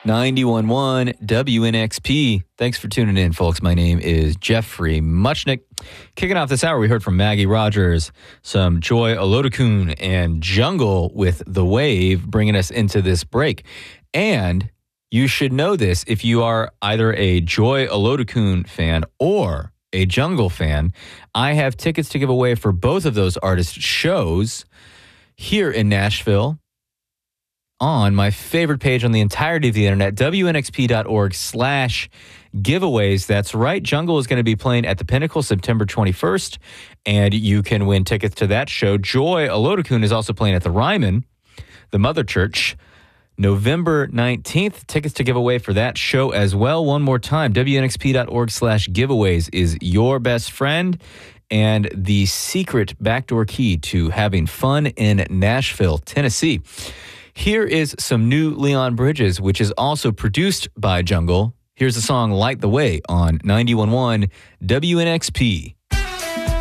91.1 WNXP. Thanks for tuning in, folks. My name is Jeffrey Muchnick. Kicking off this hour, we heard from Maggie Rogers, some Joy Olodokun, and Jungle with The Wave, bringing us into this break. And you should know this if you are either a Joy Olodokun fan or a Jungle fan. I have tickets to give away for both of those artists' shows here in Nashville on my favorite page on the entirety of the internet, WNXP.org/giveaways. That's right. Jungle is going to be playing at the Pinnacle September 21st, and you can win tickets to that show. Joy Olodokun is also playing at the Ryman, the Mother Church, November 19th. Tickets to give away for that show as well. One more time, WNXP.org/giveaways is your best friend and the secret backdoor key to having fun in Nashville, Tennessee. Here is some new Leon Bridges, which is also produced by Jungle. Here's the song Light the Way on 91.1 WNXP.